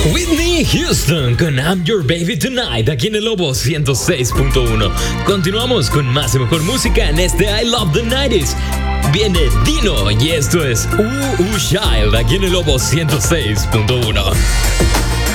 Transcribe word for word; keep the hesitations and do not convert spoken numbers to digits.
Whitney Houston con I'm Your Baby Tonight aquí en el Lobo ciento seis punto uno. Continuamos con más y mejor música en este I Love the nineties. Viene Dino y esto es Ooh Ooh Child aquí en el Lobo ciento seis punto uno.